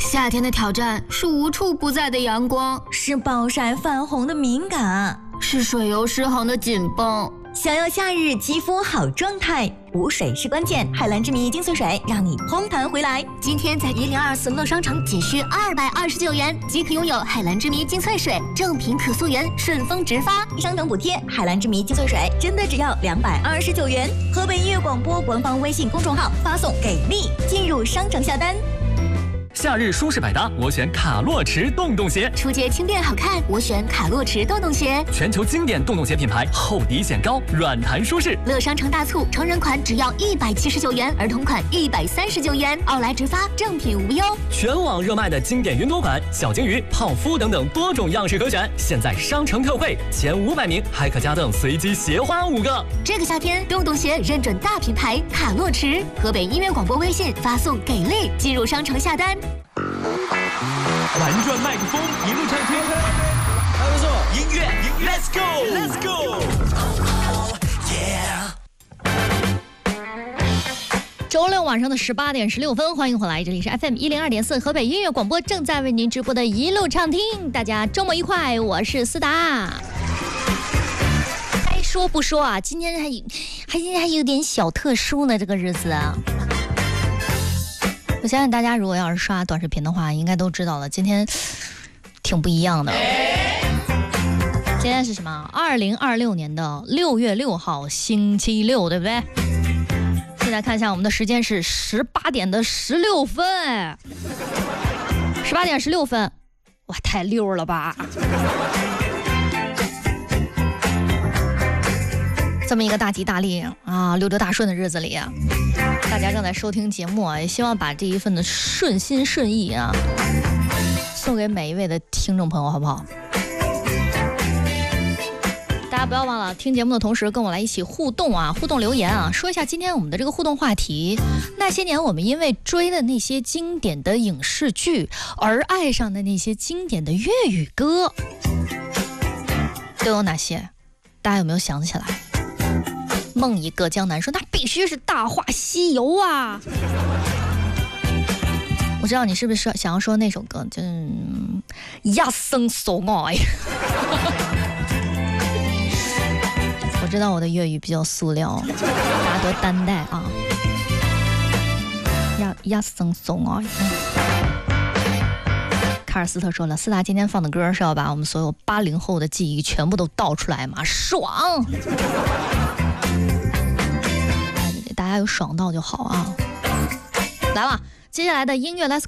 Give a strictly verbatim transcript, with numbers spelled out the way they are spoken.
夏天的挑战是无处不在的阳光， 是暴晒泛红的敏感， 是水油失衡的紧绷。 想要夏日肌肤好状态，补水是关键。海蓝之谜精粹水让你嘭弹回来。 今天在一零二四乐商城仅需二百二十九元即可拥有海蓝之谜精粹水，正品可溯源，顺丰直发， 商城补贴。海蓝之谜精粹水真的只要两百二十九元。河北音乐广播官方微信公众号发送给力，进入商城下单。 夏日舒适百搭，我选卡洛驰洞洞鞋。 出街轻便好看，我选卡洛驰洞洞鞋。 全球经典洞洞鞋品牌，厚底显高，软弹舒适。 乐商城大促，成人款只要一百七十九元，儿童款一百三十九元，奥莱直发，正品无忧。 全网热卖的经典云朵款、小鲸鱼、泡芙等等多种样式可选，现在商城特惠，前五百名还可加赠随机鞋花五个。 这个夏天，洞洞鞋认准大品牌卡洛驰。河北音乐广播微信发送给力，进入商城下单。 玩转麦克风，一路畅听。还不错，音乐，Let's go，Let's go。 周六晚上的十八点十六分，欢迎回来，这里是 F M 一零二点四河北音乐广播，正在为您直播的一路畅听。大家周末愉快，我是思达。该说不说啊，今天还还还有点小特殊呢，这个日子啊。我相信大家如果要是刷短视频的话，应该都知道了，今天挺不一样的。今天是什么？二零二六年的六月六号，星期六，对不对？现在看一下我们的时间是十八点的十六分，哎，十八点十六分，哇，太溜了吧！这么一个大吉大利啊，溜溜大顺的日子里啊，大家正在收听节目啊，也希望把这一份的顺心顺意啊，送给每一位的听众朋友，好不好？大家不要忘了听节目的同时跟我来一起互动啊，互动留言啊，说一下今天我们的这个互动话题：那些年我们因为追了那些经典的影视剧而爱上的那些经典的粤语歌，都有哪些？大家有没有想起来？梦一个江南说那必须是大话西游啊。我知道你是不是想要说那首歌，就一生所爱。我知道我的粤语比较塑料，大家多担待啊。一生所爱。卡尔斯特说了，四大今天放的歌是要把我们所有八零后的记忆全部都倒出来嘛，爽！大家有爽到就好啊！来了，接下来的音乐 Let's